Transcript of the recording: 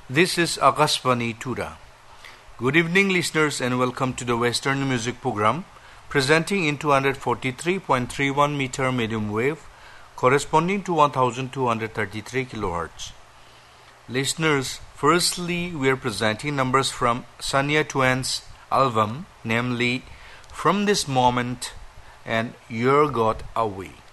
This is Akashvani Tura. Good evening, listeners, and welcome to the Western Music Program, presenting in 243.31 meter medium wave, corresponding to 1233 kilohertz. Listeners, firstly, we are presenting numbers from Shania Twain's album, namely From This Moment and You're Got Away.